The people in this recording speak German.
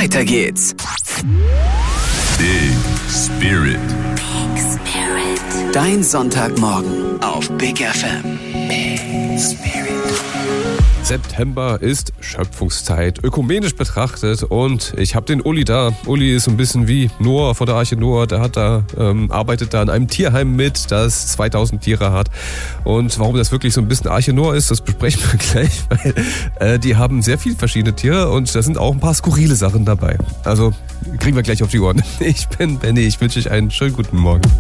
Weiter geht's. Big Spirit. Dein Sonntagmorgen auf Big FM. Big Spirit. September ist Schöpfungszeit, ökumenisch betrachtet, und ich habe den Uli da. Uli ist so ein bisschen wie Noah von der Arche Noah, der arbeitet da in einem Tierheim mit, das 2000 Tiere hat. Und warum das wirklich so ein bisschen Arche Noah ist, das besprechen wir gleich, weil die haben sehr viele verschiedene Tiere und da sind auch ein paar skurrile Sachen dabei. Also kriegen wir gleich auf die Ohren. Ich bin Benny, ich wünsche euch einen schönen guten Morgen.